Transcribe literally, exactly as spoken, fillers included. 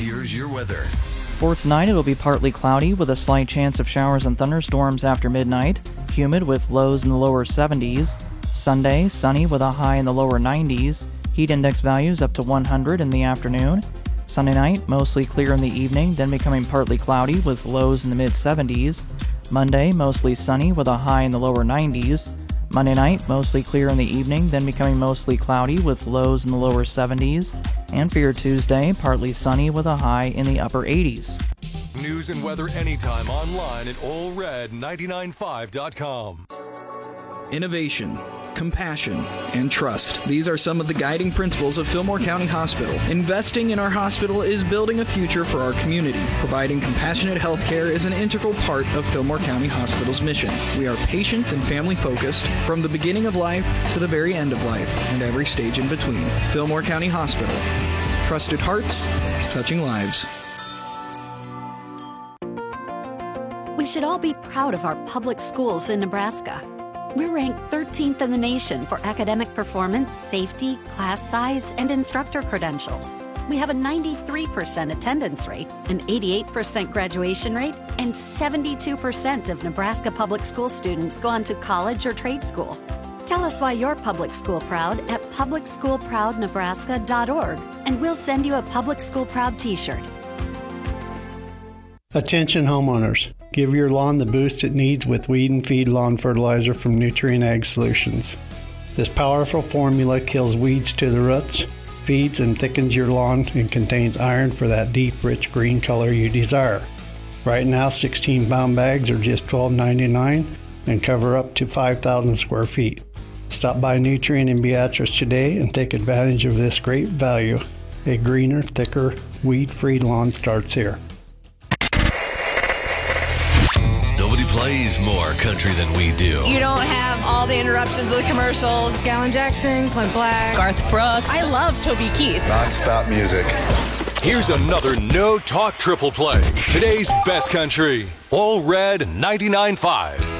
Here's your weather. For tonight, it'll be partly cloudy with a slight chance of showers and thunderstorms after midnight, humid with lows in the lower seventies. Sunday, sunny with a high in the lower nineties, heat index values up to one hundred in the afternoon. Sunday night, mostly clear in the evening, then becoming partly cloudy with lows in the mid seventies. Monday, mostly sunny with a high in the lower nineties. Monday night, mostly clear in the evening, then becoming mostly cloudy with lows in the lower seventies. And for your Tuesday, partly sunny with a high in the upper eighties. News and weather anytime online at Ole Red nine nine five dot com. Innovation, compassion, and trust. These are some of the guiding principles of Fillmore County Hospital. Investing in our hospital is building a future for our community. Providing compassionate health care is an integral part of Fillmore County Hospital's mission. We are patient and family focused from the beginning of life to the very end of life and every stage in between. Fillmore County Hospital. Trusted hearts, touching lives. We should all be proud of our public schools in Nebraska. We're ranked thirteenth in the nation for academic performance, safety, class size, and instructor credentials. We have a ninety-three percent attendance rate, an eighty-eight percent graduation rate, and seventy-two percent of Nebraska public school students go on to college or trade school. Tell us why you're public school proud at public school proud nebraska dot org, and we'll send you a Public School Proud t-shirt. Attention homeowners. Give your lawn the boost it needs with Weed and Feed Lawn Fertilizer from Nutrien Ag Solutions. This powerful formula kills weeds to the roots, feeds and thickens your lawn, and contains iron for that deep, rich green color you desire. Right now, sixteen pound bags are just twelve ninety-nine and cover up to five thousand square feet. Stop by Nutrien in Beatrice today and take advantage of this great value. A greener, thicker, weed-free lawn starts here. Nobody plays more country than we do. You don't have all the interruptions of the commercials. Gallon Jackson, Clint Black, Garth Brooks. I love Toby Keith. Non-stop music. Here's another no-talk triple play. Today's best country. Ole Red ninety-nine point five.